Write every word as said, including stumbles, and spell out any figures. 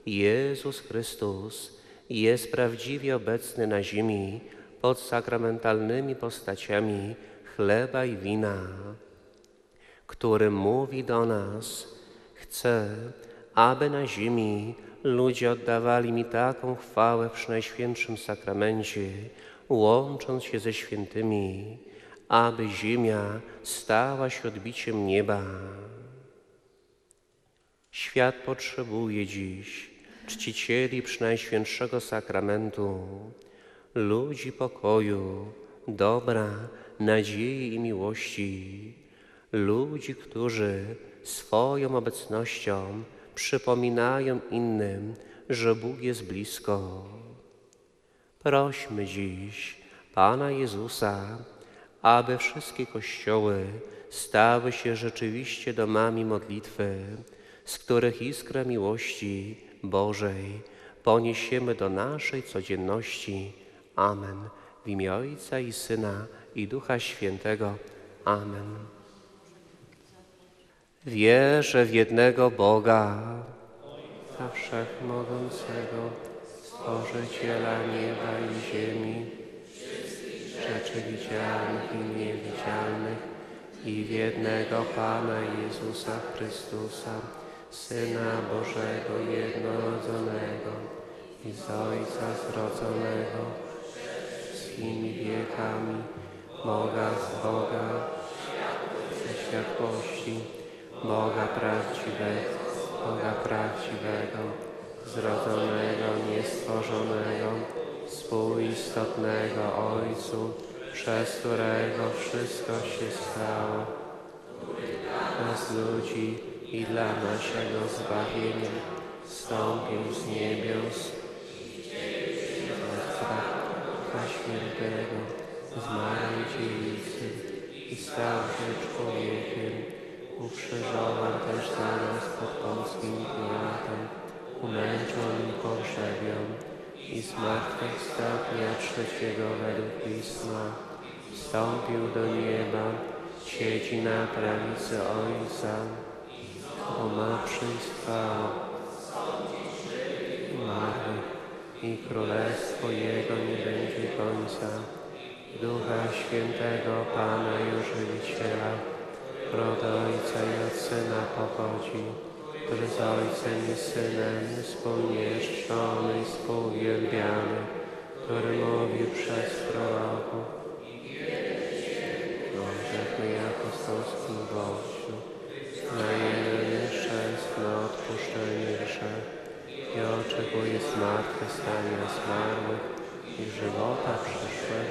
Jezus Chrystus jest prawdziwie obecny na ziemi pod sakramentalnymi postaciami chleba i wina, który mówi do nas: chcę, aby na ziemi ludzie oddawali mi taką chwałę przy Najświętszym Sakramencie, łącząc się ze świętymi, aby ziemia stała się odbiciem nieba. Świat potrzebuje dziś czcicieli Przynajświętszego Sakramentu, ludzi pokoju, dobra, nadziei i miłości, ludzi, którzy swoją obecnością przypominają innym, że Bóg jest blisko. Prośmy dziś Pana Jezusa, aby wszystkie kościoły stały się rzeczywiście domami modlitwy, z których iskrę miłości Bożej poniesiemy do naszej codzienności. Amen. W imię Ojca i Syna i Ducha Świętego. Amen. Wierzę w jednego Boga, Ojca Wszechmogącego, Stworzyciela nieba i ziemi, rzeczy widzialnych i niewidzialnych, i w jednego Pana Jezusa Chrystusa, Syna Bożego jednorodzonego i z Ojca zrodzonego, wszystkimi wiekami, Boga z Boga, ze światłości, Boga prawdziwego, Boga prawdziwego, zrodzonego, niestworzonego, współistotnego Ojcu, przez którego wszystko się stało, nas ludzi i dla naszego zbawienia wstąpił z niebios, Ducha Świętego, z Maryi Dziewicy i stał się człowiekiem, ukrzyżował też za nas pod Pąckim Piłatem, umęczon i pogrzebion i zmartwychwstał dnia trzeciego według Pisma, wstąpił do nieba, siedzi na prawicy Ojca, bo ma przyjść chwała marnych i królestwo Jego nie będzie końca. Ducha Świętego Pana i Żywiciela, od Ojca i od Syna pochodzi, który z Ojcem i Synem wspólnie czczony i współwielbiany, który mówił przez proroków, powszechnej apostolskim Bożu, najemny chrzest na odpuszczenie grzechów i oczekuje zmartwychwstania zmarłych i żywota przyszłego.